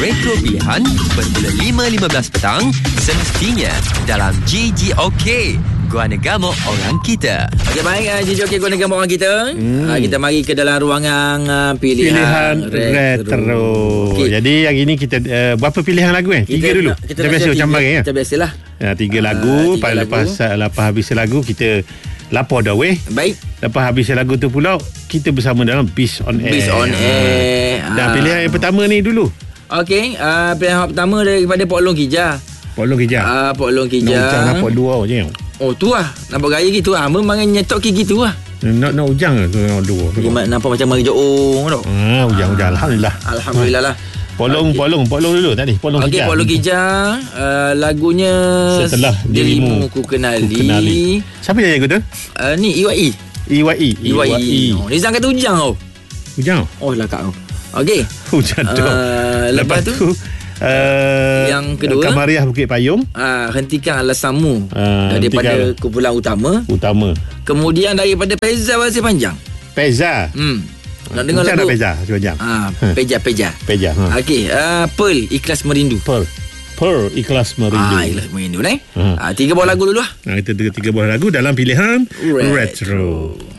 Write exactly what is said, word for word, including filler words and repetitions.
Retro Pilihan bermula lima lima belas petang semestinya dalam G G OK. Gua Negamo Orang Kita. Okey, baik, uh, G G OK Gua Negamo Orang Kita. hmm. uh, Kita mari ke dalam ruangan uh, pilihan, pilihan retro, retro. Okay. Jadi hari ni kita uh, berapa pilihan lagu eh? Tiga kita, dulu Kita, kita biasa macam mari ya? Kita biasalah ya, Tiga uh, lagu tiga Lepas, lagu. Lepas, lepas habis lagu kita lapor dah weh. Baik. Lepas habis lagu tu pula kita bersama dalam Biz on Air. Biz on Air. Dan uh. pilihan yang pertama ni dulu. Okey, uh, pilihan pertama daripada Pok Long Kijah. Pok Long Kijah. Ah, uh, Pok Long Kijah. Nak nampak dua je. Oh tu lah. Nampak gaya gitu lah. Memang nyetok ke gitu lah. Nak nak ujang ke dua. Nampak macam mari joong tu. Ah, ujang-ujang. Alhamdulillah. Alhamdulillah lah. Polong, okay. polong, polong dulu tadi. Polong Kijah. Okey, Polong Kijah. Uh, lagunya Setelah Dirimu Ku Kenali. Ku Kenali. Siapa yang lagu tu? Uh, ni E Y E. E Y E. E Y E. Oh, Nizam kata ujang tau. Ujang? Oh lah kak. Okey. Ujang tu. Uh, lepas, lepas tu, Uh, yang kedua Kamariah Bukit Payung. uh, Hentikan Alasanmu uh, daripada hentikan kumpulan utama. Utama. Kemudian daripada Peza Wazir Panjang. Peza. Hmm. Nak dengar lagu Peza sepanjang. Ah, Peja Peja. Peja. Ha. Okey, uh, Pearl Ikhlas Merindu. Pearl. Pearl Ikhlas Merindu. Ah, Ikhlas Merindu ni. Ha. Ah, tiga buah lagu dulu lah. Nah, itu tiga, tiga buah lagu dalam pilihan Retro, Retro.